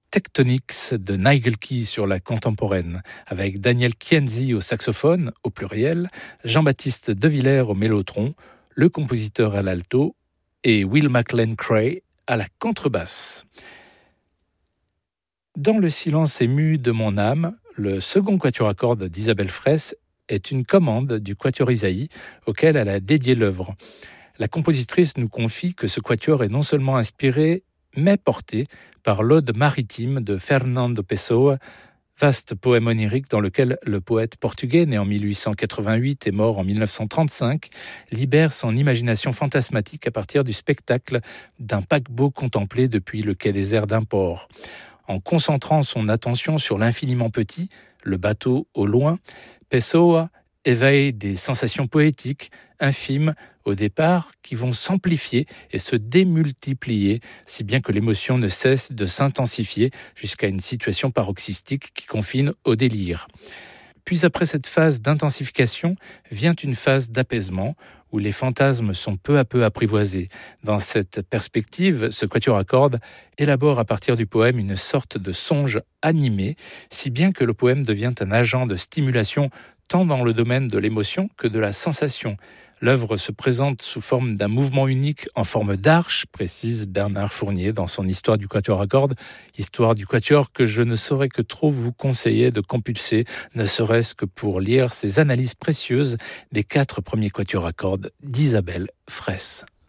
Tectonics de Nigel Key sur la contemporaine, avec Daniel Kienzi au saxophone, au pluriel, Jean-Baptiste Devillers au mélotron, le compositeur à l'alto et Will McLean Cray à la contrebasse. Dans le silence ému de mon âme, le second quatuor à cordes d'Isabelle Fraisse est une commande du quatuor Isaïe auquel elle a dédié l'œuvre. La compositrice nous confie que ce quatuor est non seulement inspiré, mais porté par l'Ode maritime de Fernando Pessoa, vaste poème onirique dans lequel le poète portugais, né en 1888 et mort en 1935, libère son imagination fantasmatique à partir du spectacle d'un paquebot contemplé depuis le quai désert d'un port. En concentrant son attention sur l'infiniment petit, le bateau au loin, Pessoa éveille des sensations poétiques, infimes au départ, qui vont s'amplifier et se démultiplier, si bien que l'émotion ne cesse de s'intensifier jusqu'à une situation paroxystique qui confine au délire. Puis après cette phase d'intensification, vient une phase d'apaisement, où les fantasmes sont peu à peu apprivoisés. Dans cette perspective, ce quatuor à cordes élabore à partir du poème une sorte de songe animé, si bien que le poème devient un agent de stimulation tant dans le domaine de l'émotion que de la sensation. L'œuvre se présente sous forme d'un mouvement unique en forme d'arche, précise Bernard Fournier dans son Histoire du quatuor à cordes, histoire du quatuor que je ne saurais que trop vous conseiller de compulser, ne serait-ce que pour lire ces analyses précieuses des 4 premiers quatuors à cordes d'Isabelle Fraisse.